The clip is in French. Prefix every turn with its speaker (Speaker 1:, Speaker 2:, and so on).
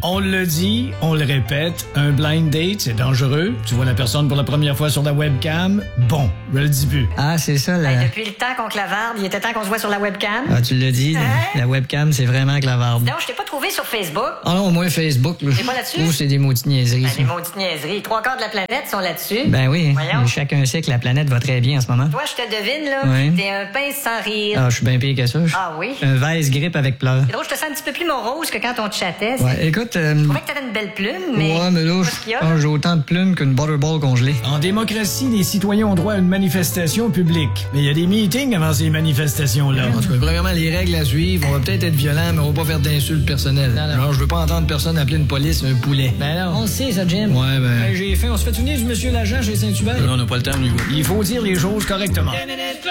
Speaker 1: On le dit, on le répète, un blind date, c'est dangereux. Tu vois la personne pour la première fois sur la webcam, bon, je le dis plus.
Speaker 2: Ah, c'est ça, là.
Speaker 3: Hey, depuis le temps qu'on clavarde, il était temps qu'on se voit sur la webcam.
Speaker 2: Ah, tu l'as dit, la webcam, c'est vraiment clavarde.
Speaker 3: Non, je t'ai pas trouvé sur Facebook.
Speaker 2: Ah non, au moins Facebook, là.
Speaker 3: T'es pas là-dessus?
Speaker 2: Oh, c'est des maudites niaiseries,
Speaker 3: Ben,
Speaker 2: ça.
Speaker 3: les maudites niaiseries. 3/4 de la planète sont là-dessus.
Speaker 2: Ben oui,
Speaker 3: Voyons.
Speaker 2: mais chacun sait que la planète va très bien en ce moment.
Speaker 3: Toi, je te devine, là.
Speaker 2: Oui.
Speaker 3: T'es un pince sans rire.
Speaker 2: Ah, je suis bien pire que ça.
Speaker 3: Ah oui?
Speaker 2: Un vase grippe avec pleurs.
Speaker 3: C'est drôle, je te sens un petit peu plus morose que quand on te chattait.
Speaker 2: Ouais, écoute,
Speaker 3: Je trouvais que t'avais une belle plume, mais...
Speaker 2: ouais, mais là,
Speaker 3: Qu'est-ce qu'il y a?
Speaker 2: j'ai autant de plumes qu'une butterball congelée.
Speaker 1: En démocratie, les citoyens ont droit à une manifestation publique. Mais il y a des meetings avant ces manifestations-là.
Speaker 2: En tout cas, premièrement, les règles à suivre, on va peut-être être violent, mais on va pas faire d'insultes personnelles. Non, je veux pas entendre personne appeler une police un poulet.
Speaker 1: Ben non.
Speaker 2: On le sait, ça, Jim. Ouais, ben...
Speaker 1: J'ai faim, on se fait unir du monsieur l'agent chez Saint-Hubert.
Speaker 2: Là, on n'a pas le temps, nous.
Speaker 1: Il faut dire les choses correctement.